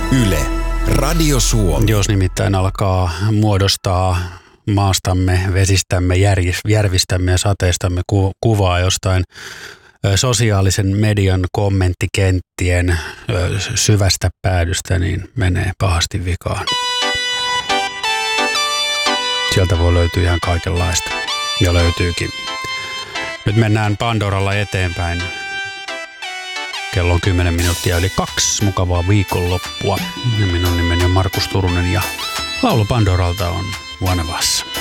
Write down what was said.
Yle, Radio Suomi. Jos nimittäin alkaa muodostaa maastamme, vesistämme, järvistämme ja sateistamme kuvaa jostain sosiaalisen median kommenttikenttien syvästä päädystä, niin menee pahasti vikaan. Sieltä voi löytyä ihan kaikenlaista. Ja löytyykin. Nyt mennään Pandoralla eteenpäin. Kello on 10 minuuttia yli 2. Mukavaa viikonloppua. Minun nimeni on Markus Turunen ja laulu Pandoralta on One of Us.